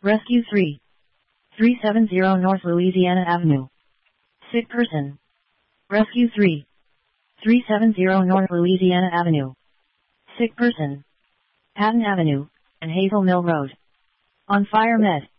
Rescue 3. 370 North Louisiana Avenue. Sick person. Rescue 3. 370 North Louisiana Avenue. Sick person. Patton Avenue, and Hazel Mill Road. On fire med.